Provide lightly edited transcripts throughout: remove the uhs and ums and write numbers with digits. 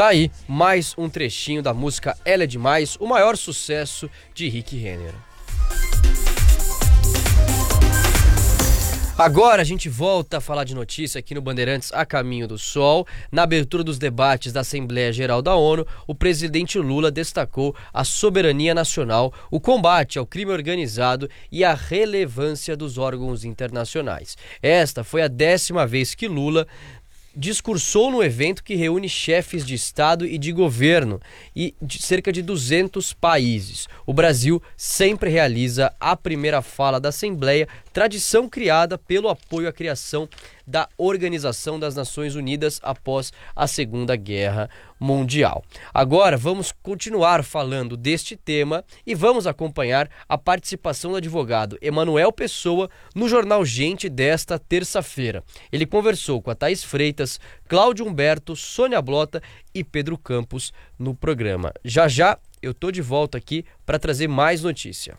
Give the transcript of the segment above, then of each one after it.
Tá aí, mais um trechinho da música Ela é Demais, o maior sucesso de Rick Renner. Agora a gente volta a falar de notícia aqui no Bandeirantes A Caminho do Sol. Na abertura dos debates da Assembleia Geral da ONU, o presidente Lula destacou a soberania nacional, o combate ao crime organizado e a relevância dos órgãos internacionais. Esta foi a 10ª vez que Lula discursou no evento que reúne chefes de Estado e de governo e de cerca de 200 países. O Brasil sempre realiza a primeira fala da Assembleia, tradição criada pelo apoio à criação da Organização das Nações Unidas após a Segunda Guerra Mundial. Agora vamos continuar falando deste tema e vamos acompanhar a participação do advogado Emanuel Pessoa no Jornal Gente desta terça-feira. Ele conversou com a Thaís Freitas, Cláudio Humberto, Sônia Blota e Pedro Campos no programa. Já eu tô de volta aqui para trazer mais notícia.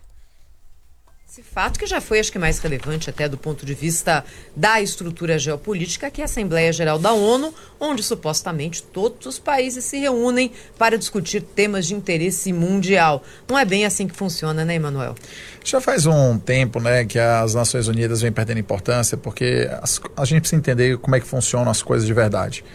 Esse fato que já foi, acho que mais relevante até do ponto de vista da estrutura geopolítica, que é a Assembleia Geral da ONU, onde supostamente todos os países se reúnem para discutir temas de interesse mundial. Não é bem assim que funciona, né, Emanuel? Já faz um tempo, né, que as Nações Unidas vêm perdendo importância, porque a gente precisa entender como é que funcionam as coisas de verdade.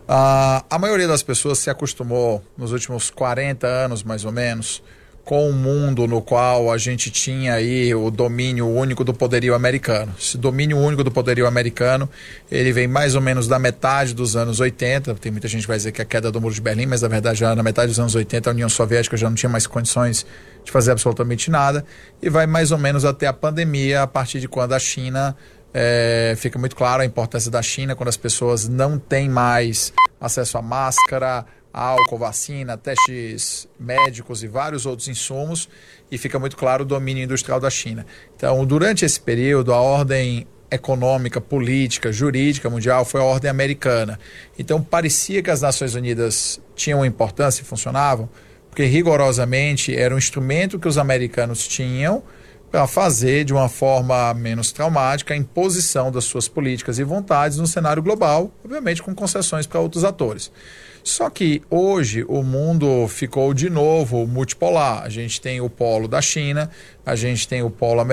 A maioria das pessoas se acostumou nos últimos 40 anos, mais ou menos, com um mundo no qual a gente tinha aí o domínio único do poderio americano. Esse domínio único do poderio americano, ele vem mais ou menos da metade dos anos 80, tem muita gente que vai dizer que é a queda do Muro de Berlim, mas na verdade já na metade dos anos 80 a União Soviética já não tinha mais condições de fazer absolutamente nada, e vai mais ou menos até a pandemia, a partir de quando a China, fica muito claro a importância da China, quando as pessoas não têm mais acesso à máscara, álcool, vacina, testes médicos e vários outros insumos, e fica muito claro o domínio industrial da China. Então, durante esse período, a ordem econômica, política, jurídica mundial foi a ordem americana. Então, parecia que as Nações Unidas tinham importância e funcionavam, porque rigorosamente era um instrumento que os americanos tinham para fazer de uma forma menos traumática a imposição das suas políticas e vontades no cenário global, obviamente com concessões para outros atores. Só que hoje o mundo ficou de novo multipolar. A gente tem o polo da China, a gente tem o polo americano,